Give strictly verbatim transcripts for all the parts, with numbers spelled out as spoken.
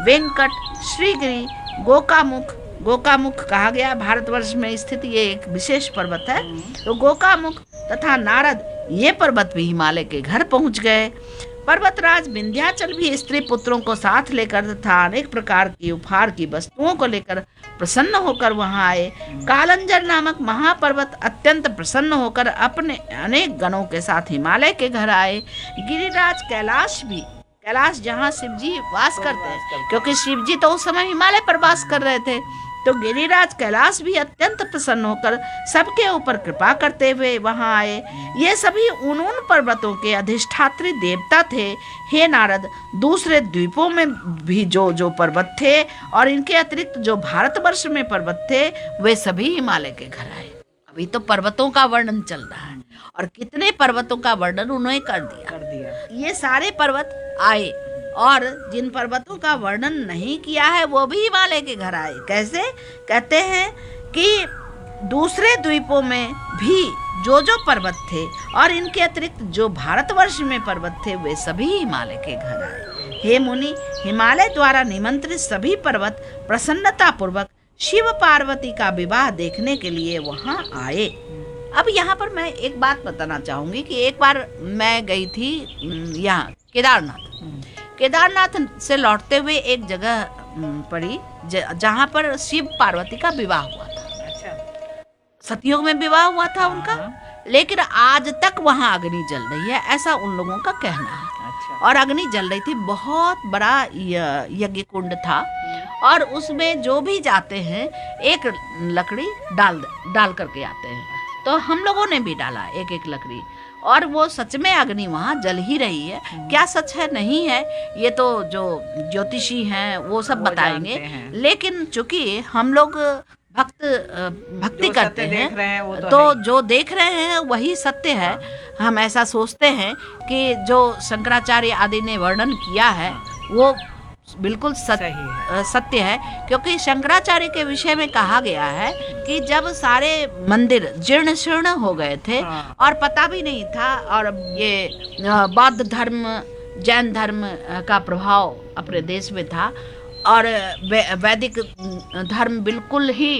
वेंकट, श्रीगिरी, गोकामुख। गोकामुख कहा गया भारतवर्ष में स्थित ये एक विशेष पर्वत है। तो गोकामुख तथा नारद ये पर्वत भी हिमालय के घर पहुंच गए। पर्वतराज विंध्याचल भी स्त्री पुत्रों को साथ लेकर तथा अनेक प्रकार की उपहार की वस्तुओं को लेकर प्रसन्न होकर वहां आए। कालंजर नामक महापर्वत अत्यंत प्रसन्न होकर अपने अनेक गणों के साथ हिमालय के घर आए। गिरिराज कैलाश भी, कैलाश जहाँ शिव जी वास करते हैं, क्योंकि शिव जी तो उस समय हिमालय पर वास कर रहे थे, तो गिरिराज कैलाश भी अत्यंत प्रसन्न होकर सबके ऊपर कृपा करते हुए वहां आए। ये सभी उन उन पर्वतों के अधिष्ठात्री देवता थे। हे नारद, दूसरे द्वीपों में भी जो जो पर्वत थे और इनके अतिरिक्त जो भारतवर्ष में पर्वत थे, वे सभी हिमालय के घर आए। अभी तो पर्वतों का वर्णन चल रहा है और कितने पर्वतों का वर्णन उन्होंने कर दिया कर दिया ये सारे पर्वत आए और जिन पर्वतों का वर्णन नहीं किया है वो भी हिमालय के घर आए। कैसे? कहते हैं कि दूसरे द्वीपों में भी जो जो पर्वत थे और इनके अतिरिक्त जो भारतवर्ष में पर्वत थे, वे सभी हिमालय के घर आए। हे मुनि, हिमालय द्वारा निमंत्रित सभी पर्वत प्रसन्नता पूर्वक शिव पार्वती का विवाह देखने के लिए वहां आए। अब यहाँ पर मैं एक बात बताना चाहूंगी कि एक बार मैं गई थी यहाँ केदारनाथ। केदारनाथ से लौटते हुए एक जगह पड़ी जहाँ पर शिव पार्वती का विवाह हुआ था। अच्छा। सतयुग में विवाह हुआ था उनका, लेकिन आज तक वहाँ अग्नि जल रही है, ऐसा उन लोगों का कहना है। अच्छा। और अग्नि जल रही थी, बहुत बड़ा यज्ञ कुंड था और उसमें जो भी जाते हैं एक लकड़ी डाल डाल करके आते हैं। तो हम लोगों ने भी डाला एक एक लकड़ी और वो सच में अग्नि वहाँ जल ही रही है। क्या सच है नहीं है ये तो जो ज्योतिषी हैं वो सब वो बताएंगे, लेकिन चूंकि हम लोग भक्त भक्ति करते हैं, देख रहे हैं वो तो, तो जो देख रहे हैं वही सत्य है। हम ऐसा सोचते हैं कि जो शंकराचार्य आदि ने वर्णन किया है वो बिल्कुल सत्य सत्य है, क्योंकि शंकराचार्य के विषय में कहा गया है कि जब सारे मंदिर जीर्ण शीर्ण हो गए थे और पता भी नहीं था और ये बौद्ध धर्म जैन धर्म का प्रभाव अपने देश में था और वैदिक धर्म बिल्कुल ही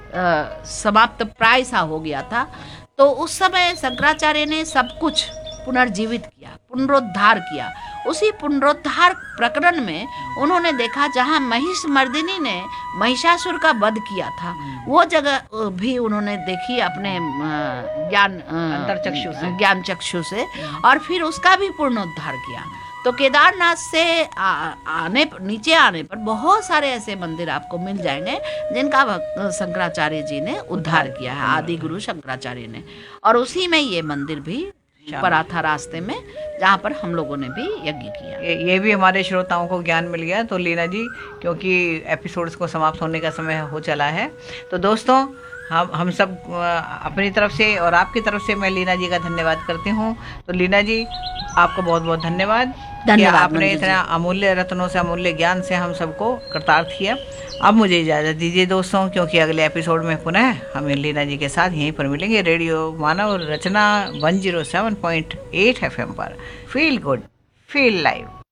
समाप्त प्राय सा हो गया था, तो उस समय शंकराचार्य ने सब कुछ पुनर्जीवित किया, पुनरुद्धार किया। उसी पुनरुद्धार प्रकरण में उन्होंने देखा जहाँ महिषमर्दिनी ने महिषासुर का वध किया था, वो जगह भी उन्होंने देखी अपने ज्ञान अंतर्चक्षु से ज्ञान चक्षु से और फिर उसका भी पुनरुद्धार किया। तो केदारनाथ से आ, आने नीचे आने पर बहुत सारे ऐसे मंदिर आपको मिल जाएंगे जिनका शंकराचार्य जी ने उद्धार किया है, आदि गुरु शंकराचार्य ने। और उसी में ये मंदिर भी पड़ा था रास्ते में, जहाँ पर हम लोगों ने भी यज्ञ किया। ये, ये भी हमारे श्रोताओं को ज्ञान मिल गया। तो लीना जी, क्योंकि एपिसोड्स को समाप्त होने का समय हो चला है, तो दोस्तों हम हम सब अपनी तरफ से और आपकी तरफ से मैं लीना जी का धन्यवाद करती हूँ। तो लीना जी, आपको बहुत बहुत धन्यवाद कि आपने इतना अमूल्य रत्नों से अमूल्य ज्ञान से हम सबको कृतार्थ किया। अब मुझे इजाज़त दीजिए दोस्तों, क्योंकि अगले एपिसोड में पुनः हम लीना जी के साथ यहीं पर मिलेंगे रेडियो मानव रचना one zero seven point eight F M पर। Feel good, feel live.